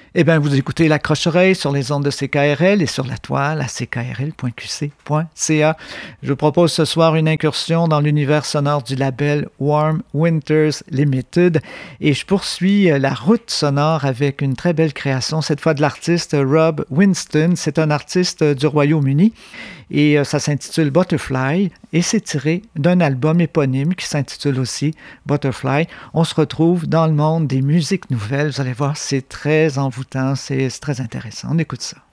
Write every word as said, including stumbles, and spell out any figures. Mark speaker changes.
Speaker 1: Eh bien, vous écoutez l'accroche-oreille sur les ondes de C K R L et sur la toile à c k r l point q c point c a. Je vous propose ce soir une incursion dans l'univers sonore du label Warm Winters Limited et je poursuis la route sonore avec une très belle création, cette fois de l'artiste Rob Winston. C'est un artiste du Royaume-Uni et ça s'intitule Butterfly et c'est tiré d'un album éponyme qui s'intitule aussi Butterfly. On se retrouve dans le monde des musiques nouvelles. Vous allez voir, c'est très envoûtant, c'est, c'est très intéressant. On écoute ça.